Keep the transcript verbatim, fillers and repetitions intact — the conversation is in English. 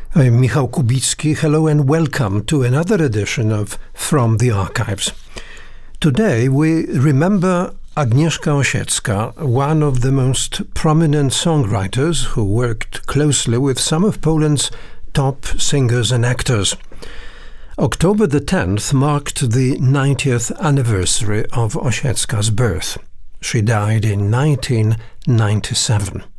I'm Michał Kubicki. Hello and welcome to another edition of From the Archives. Today we remember Agnieszka Osiecka, one of the most prominent songwriters who worked closely with some of Poland's top singers and actors. October the tenth marked the ninetieth anniversary of Osiecka's birth. She died in nineteen ninety-seven.